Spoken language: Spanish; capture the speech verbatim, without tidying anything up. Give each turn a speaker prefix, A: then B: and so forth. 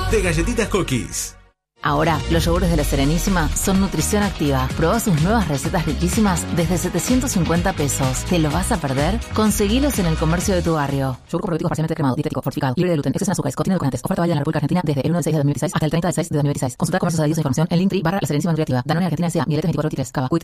A: de Galletitas Cookies.
B: Ahora, los yogures de La Serenísima son nutrición activa. Probá sus nuevas recetas riquísimas desde setecientos cincuenta pesos. ¿Te los vas a perder? Conseguilos en el comercio de tu barrio. Yogur probiótico parcialmente cremado, dietético, fortificado, libre de gluten, exceso en azúcares, contiene edulcorantes. Oferta válida en la República Argentina desde el uno de seis de dos mil dieciséis hasta el treinta de seis de dos mil dieciséis. Consulta comercios adheridos a información en Linktree barra La Serenísima Nutriactiva. Danone Argentina S A. Mieletes veinticuatro Titres. Cava. Quit.